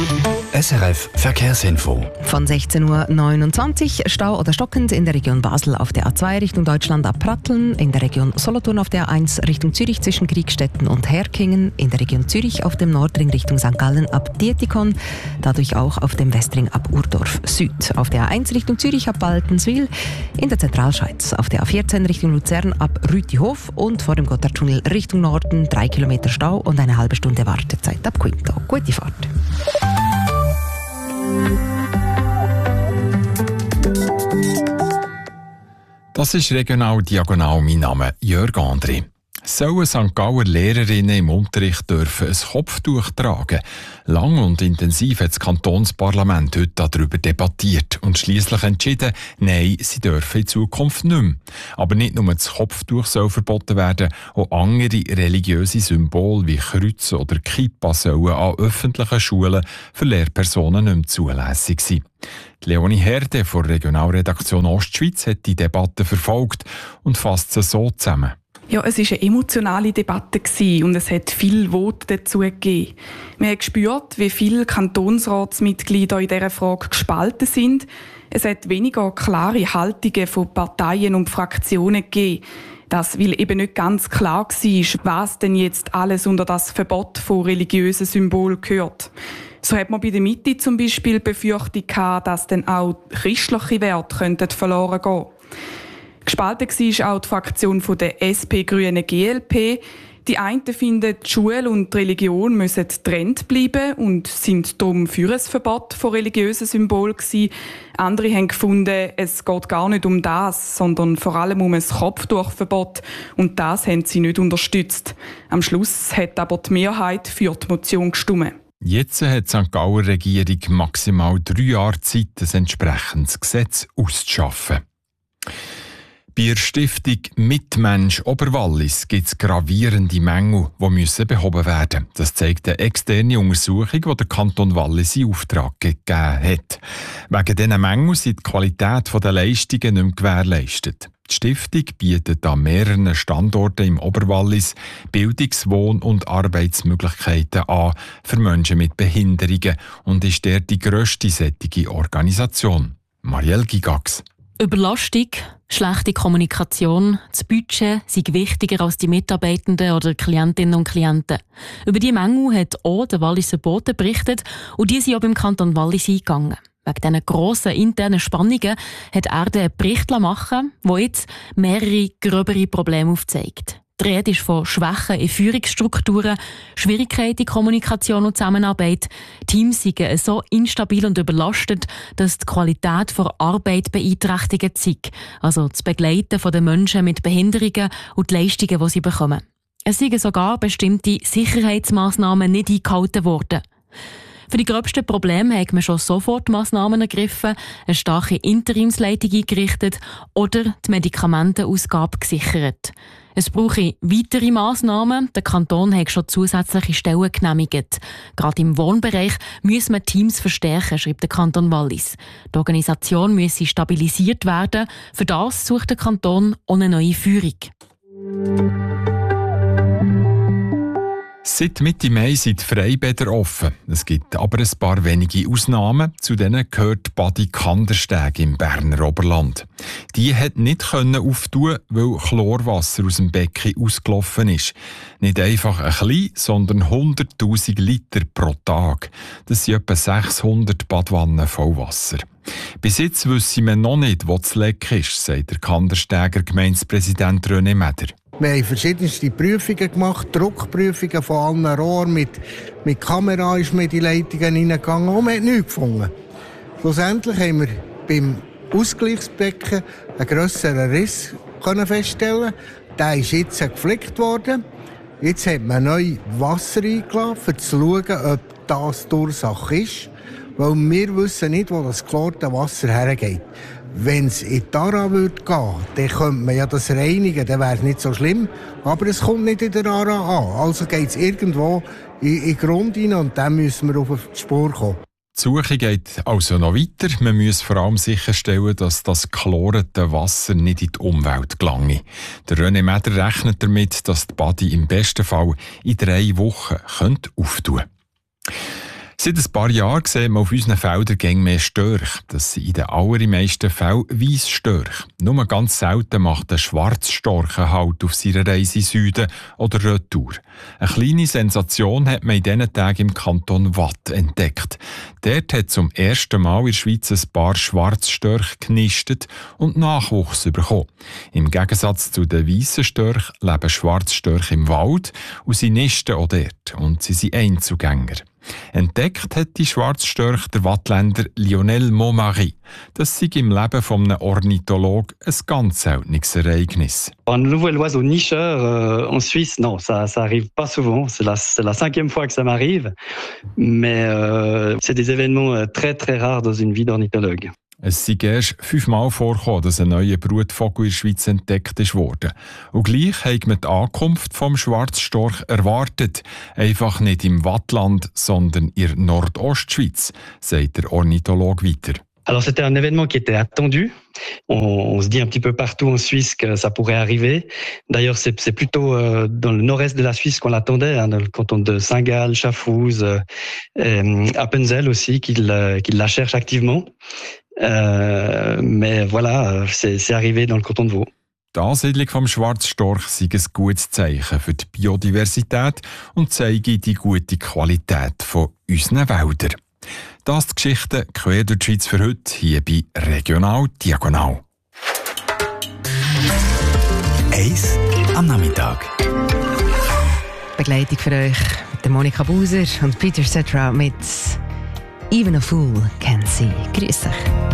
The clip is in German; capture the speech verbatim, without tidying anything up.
S R F Verkehrsinfo. Von sechzehn Uhr neunundzwanzig Stau oder stockend in der Region Basel auf der A zwei Richtung Deutschland ab Pratteln, in der Region Solothurn auf der A eins Richtung Zürich zwischen Kriegstetten und Herkingen, in der Region Zürich auf dem Nordring Richtung Sankt Gallen ab Dietikon, dadurch auch auf dem Westring ab Urdorf Süd, auf der A eins Richtung Zürich ab Baltenswil, in der Zentralschweiz auf der A vierzehn Richtung Luzern ab Rütihof und vor dem Gotthardtunnel Richtung Norden drei Kilometer Stau und eine halbe Stunde Wartezeit ab Quinto. Gute Fahrt. Das ist regional diagonal. Mein Name Jörg André. Sollen Sankt Galler Lehrerinnen im Unterricht dürfen ein Kopftuch tragen? Lang und intensiv hat das Kantonsparlament heute darüber debattiert und schliesslich entschieden, nein, sie dürfen in Zukunft nicht mehr. Aber nicht nur das Kopftuch soll verboten werden, auch andere religiöse Symbole wie Kreuze oder Kippa sollen an öffentlichen Schulen für Lehrpersonen nicht mehr zulässig sein. Leonie Herde von der Regionalredaktion Ostschweiz hat die Debatte verfolgt und fasst sie so zusammen. Ja, es war eine emotionale Debatte und es hat viele Voten dazu gegeben. Wir haben gespürt, wie viele Kantonsratsmitglieder in dieser Frage gespalten sind. Es hat weniger klare Haltungen von Parteien und Fraktionen gegeben. Das, weil eben nicht ganz klar war, was denn jetzt alles unter das Verbot von religiösen Symbolen gehört. So hat man bei der Mitte zum Beispiel die Befürchtung gehabt, dass dann auch christliche Werte verloren gehen könnten. Gespalten war auch die Fraktion der S P, Grüne, G L P. Die einen finden, die Schule und die Religion müssen getrennt bleiben und sind darum für ein Verbot von religiösen Symbolen gewesen. Andere haben gefunden, es geht gar nicht um das, sondern vor allem um ein Kopftuchverbot. Und das haben sie nicht unterstützt. Am Schluss hat aber die Mehrheit für die Motion gestimmt. Jetzt hat die Sankt Galler Regierung maximal drei Jahre Zeit, ein entsprechendes Gesetz auszuschaffen. Bei der Stiftung Mitmensch Oberwallis gibt es gravierende Mängel, die müssen behoben werden. Das zeigt eine externe Untersuchung, die der Kanton Wallis in Auftrag gegeben hat. Wegen diesen Mängeln sind die Qualität der Leistungen nicht mehr gewährleistet. Die Stiftung bietet an mehreren Standorten im Oberwallis Bildungs-, Wohn- und Arbeitsmöglichkeiten an für Menschen mit Behinderungen und ist dort die grösste solche Organisation. Marielle Gigax. Überlastung, schlechte Kommunikation, das Budget sind wichtiger als die Mitarbeitenden oder Klientinnen und Klienten. Über diese Mängel hat auch der Walliser Bote berichtet und die sind auch beim Kanton Wallis eingegangen. Wegen diesen grossen internen Spannungen hat er einen Bericht machen lassen, der jetzt mehrere gröbere Probleme aufzeigt. Die Rede ist von Schwächen in Führungsstrukturen, Schwierigkeiten in Kommunikation und Zusammenarbeit. Teams sind so instabil und überlastet, dass die Qualität der Arbeit beeinträchtigt ist. Also das Begleiten der Menschen mit Behinderungen und die Leistungen, die sie bekommen. Es sind sogar bestimmte Sicherheitsmaßnahmen nicht eingehalten worden. Für die gröbsten Probleme hat man schon sofort Massnahmen ergriffen, eine starke Interimsleitung eingerichtet oder die Medikamentenausgabe gesichert. Es brauche weitere Massnahmen. Der Kanton hat schon zusätzliche Stellen genehmigt. Gerade im Wohnbereich müssen wir Teams verstärken, schreibt der Kanton Wallis. Die Organisation müsse stabilisiert werden. Für das sucht der Kanton auch eine neue Führung. Seit Mitte Mai sind die Freibäder offen. Es gibt aber ein paar wenige Ausnahmen. Zu denen gehört die Badi Kandersteg im Berner Oberland. Die hat nicht auftun, weil Chlorwasser aus dem Becken ausgelaufen ist. Nicht einfach ein klein, sondern hunderttausend Liter pro Tag. Das sind etwa sechshundert Badwannen voll Wasser. Bis jetzt wissen wir noch nicht, wo das Leck ist, sagt der Kandersteger Gemeindepräsident René Meder. Wir haben verschiedenste Prüfungen gemacht, Druckprüfungen von allen Rohren. Mit, mit Kamera ist man in die Leitungen hineingegangen und man hat nichts gefunden. Schlussendlich haben wir beim Ausgleichsbecken einen grösseren Riss feststellen. Der ist jetzt geflickt worden. Jetzt hat man neu Wasser eingeladen, um zu schauen, ob das die Ursache ist. Weil wir wissen nicht, wo das geklorte Wasser hergeht. Wenn es in die Aare gehen würde, dann könnte man ja das reinigen, dann wäre es nicht so schlimm. Aber es kommt nicht in der Aare an. Also geht es irgendwo in, in den Grund hinein und dann müssen wir auf die Spur kommen. Die Suche geht also noch weiter. Man muss vor allem sicherstellen, dass das chlorete Wasser nicht in die Umwelt gelange. Der René Meder rechnet damit, dass die Badi im besten Fall in drei Wochen auftun könnte. Seit ein paar Jahren sehen wir auf unseren Feldern gäng mehr Störche. Das sind in den allermeisten Fällen Weissstörche. Nur ganz selten macht ein Schwarzstorch Halt auf seiner Reise in Süden oder Retour. Eine kleine Sensation hat man in diesen Tagen im Kanton Waadt entdeckt. Dort hat zum ersten Mal in der Schweiz ein paar Schwarzstörche genistet und Nachwuchs bekommen. Im Gegensatz zu den weissen Störchen leben Schwarzstörche im Wald und sie nisten auch dort. Und sie sind Einzugänger. Entdeckt hat die Schwarzstörche der Wattländer Lionel Montmarie. Das sei im Leben eines Ornithologen ein ganz seltenes Ereignis. Un nouvel oiseau nicheur euh, en Suisse, non, ça, ça arrive pas souvent. C'est la, c'est la cinquième fois que ça m'arrive, mais euh, c'est des événements très très rares dans une vie d'ornithologue. Es sei erst fünfmal vorgekommen, dass ein neuer Brutvogel in der Schweiz entdeckt wurde. Und gleich hat man die Ankunft vom Schwarzstorch erwartet. Einfach nicht im Wattland, sondern in der Nordostschweiz, sagt der Ornithologe weiter. Alors c'était un événement qui était attendu. On, on se dit un petit peu partout en Suisse que ça pourrait arriver. D'ailleurs, c'est, c'est plutôt euh, dans le nord-est de la Suisse qu'on l'attendait, hein, dans le canton de Saint-Gall, Schaffhouse, euh, et Appenzell aussi, qu'il, euh, qu'il la cherche activement. Euh, mais voilà, c'est, c'est arrivé dans le canton de Vaud. Die Ansiedlung vom Schwarzstorch sei ein gutes Zeichen für die Biodiversität und zeige die gute Qualität von unseren Wäldern. Das die Geschichte quer durch die Schweiz für heute, hier bei Regional Diagonal. Eis am Nachmittag. Begleitung für euch mit Monika Buser und Peter Cetera mit Even a Fool Can See. Grüß dich.